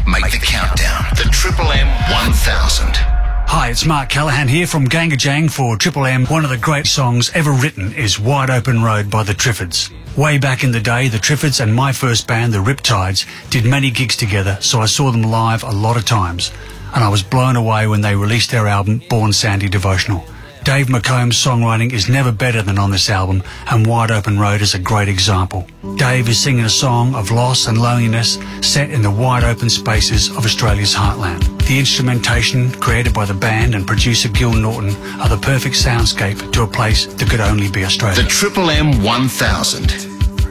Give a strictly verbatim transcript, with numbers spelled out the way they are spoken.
make the countdown. The Triple M one thousand. Hi, it's Mark Callahan here from Gangajang for Triple M. One of the great songs ever written is Wide Open Road by the Triffids. Way back in the day, the Triffids and my first band, the Riptides, did many gigs together, so I saw them live a lot of times. And I was blown away when they released their album, Born Sandy Devotional. Dave McComb's songwriting is never better than on this album, and Wide Open Road is a great example. Dave is singing a song of loss and loneliness set in the wide open spaces of Australia's heartland. The instrumentation created by the band and producer Gil Norton are the perfect soundscape to a place that could only be Australia. The Triple M one thousand.